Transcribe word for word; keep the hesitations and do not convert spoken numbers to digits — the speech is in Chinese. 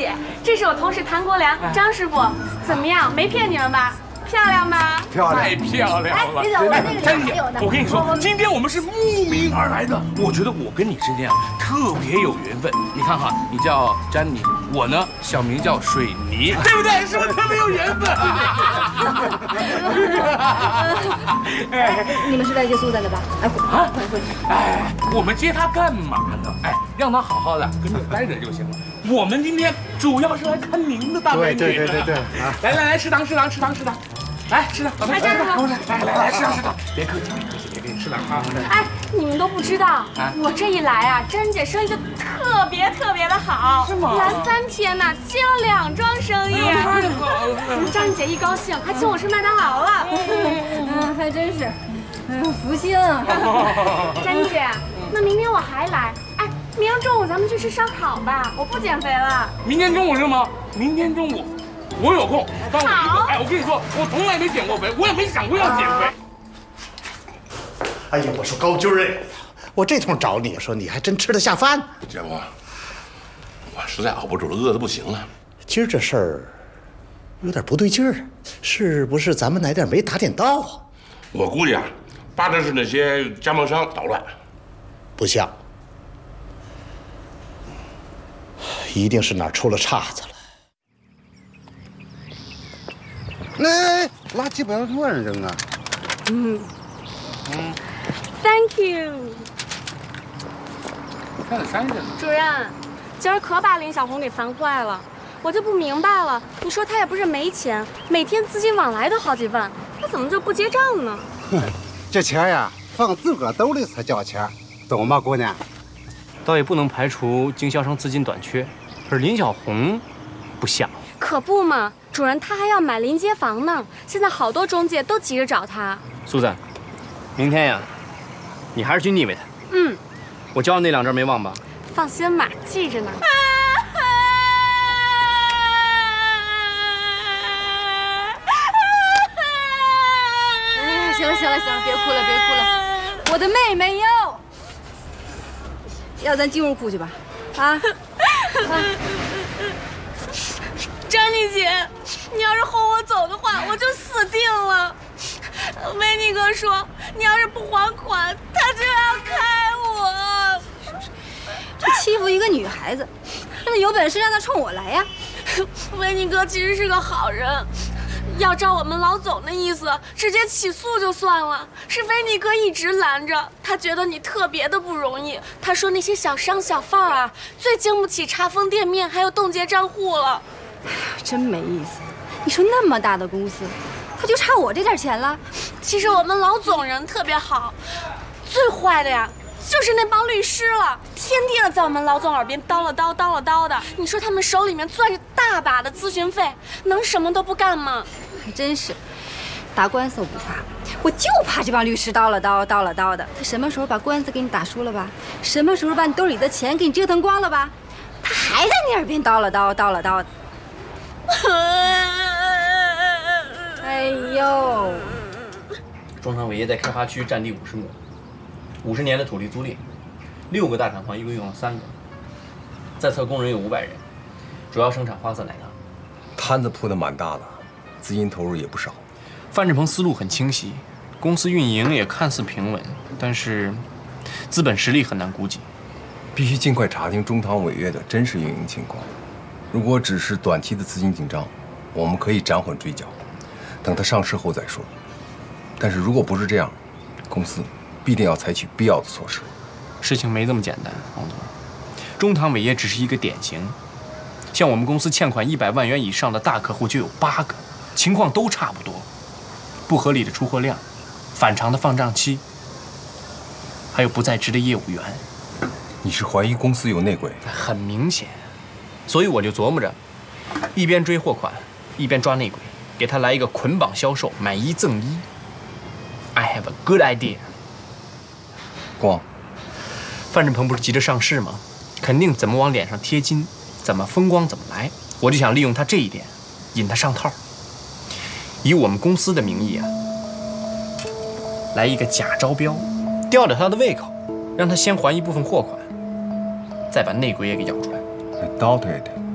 姐，这是我同事谭国良，张师傅，怎么样？没骗你们吧？漂亮吧？ 漂亮， 太漂亮了！ 哎，李总，我那个真还有呢。 我跟你说，今天我们是慕名而来的。我觉得我跟你之间啊特别有缘分。你看哈，你叫詹妮，我呢小名叫水泥，对不对？是不是特别有缘分？ 哎，你们是来接苏丹的吧？哎， 啊，快快！哎，我们接他干嘛呢？哎，让他好好的跟着待着就行了。我们今天主要是来看您的，大美女。 对对对对对啊！ 来来来，食堂食堂食堂食堂，来吃的，来来来，来来来，食堂食堂，别客气别客气别客气，食堂啊！ 哎，你们都不知道，我这一来啊，珍姐生意就特别特别的好， 是吗？ 来三天呢，接了两桩生意。 太好了！ 张姐一高兴，还请我吃麦当劳了。 嗯，还真是，哎呦，福星啊！ 珍姐，那明天我还来。哎，明天中午咱们去吃烧烤吧，我不减肥了。 明天中午是吗？明天中午我有空，帮我一好。 个。哎，我跟你说，我从来没减过肥，我也没想过要减肥。 哎呀，我说高军哎，我这通找你，说你还真吃得下饭。 姐夫，我实在熬不住了，饿得不行了。 今儿这事儿有点不对劲儿，是不是咱们哪点没打点到啊？ 我估计啊，八成是那些加盟商捣乱。 不像，一定是哪儿出了岔子了。 那垃圾不要乱扔啊！ 嗯嗯 ，Thank you。 看了三个呢。 主任，今儿可把林小红给烦坏了，我就不明白了。你说他也不是没钱，每天资金往来都好几万，他怎么就不结账呢？ 哼，这钱呀，放自个儿兜里才叫钱，懂吗，姑娘？ 倒也不能排除经销商资金短缺，可是林小红不像。 可不嘛，主任他还要买临街房呢，现在好多中介都急着找他。 苏珊，明天呀，你还是去腻歪他。 嗯， 我教的那两招没忘吧？ 放心吧，记着呢。 哎，行了行了行了，别哭了别哭了，我的妹妹哟，要咱进屋哭去吧？啊啊！ 张妮姐，你要是轰我走的话，我就死定了。维尼哥说，你要是不还款，他就要开我。 这欺负一个女孩子，那有本事让她冲我来呀！ 维尼哥其实是个好人，要照我们老总的意思，直接起诉就算了。是维尼哥一直拦着，他觉得你特别的不容易。他说那些小商小贩啊，最经不起查封店面，还有冻结账户了。 真没意思！你说那么大的公司，他就差我这点钱了？ 其实我们老总人特别好，最坏的呀就是那帮律师了，天天的在我们老总耳边叨了叨叨了叨的。你说他们手里面攥着大把的咨询费，能什么都不干吗？ 还真是，打官司我不怕，我就怕这帮律师叨了叨叨了叨的。他什么时候把官司给你打输了吧？什么时候把你兜里的钱给你折腾光了吧？他还在你耳边叨了叨叨了叨的。哎呦！ 中汤伟业在开发区占地五十亩，五十年的土地租赁，六个大厂房一共用了三个，在册工人有五百人，主要生产花色奶糖。 摊子铺的蛮大的，资金投入也不少。 范志鹏思路很清晰，公司运营也看似平稳，但是资本实力很难估计。 必须尽快查清中汤伟业的真实运营情况。如果只是短期的资金紧张，我们可以暂缓追缴，等它上市后再说。但是如果不是这样，公司必定要采取必要的措施。 事情没这么简单，王总。中汤伟业只是一个典型，像我们公司欠款一百万元以上的大客户就有八个，情况都差不多，不合理的出货量，反常的放账期，还有不在职的业务员。 你是怀疑公司有内鬼？ 很明显。所以我就琢磨着，一边追货款，一边抓内鬼，给他来一个捆绑销售，买一赠一。I have a good idea。 光， 范志鹏不是急着上市吗？肯定怎么往脸上贴金，怎么风光怎么来。我就想利用他这一点，引他上套。以我们公司的名义啊，来一个假招标，吊着他的胃口，让他先还一部分货款，再把内鬼也给咬出来。 Doubt it。